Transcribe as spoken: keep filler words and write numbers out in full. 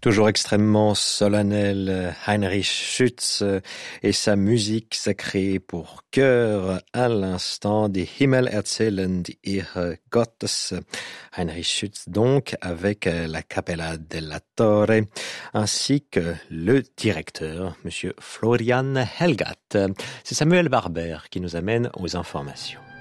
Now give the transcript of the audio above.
Toujours extrêmement solennel, Heinrich Schütz et sa musique sacrée pour chœur à l'instant, Die Himmel erzählen die Ehre Gottes. Heinrich Schütz donc avec la Cappella della Torre ainsi que le directeur, monsieur Florian Helgath. C'est Samuel Barber qui nous amène aux informations.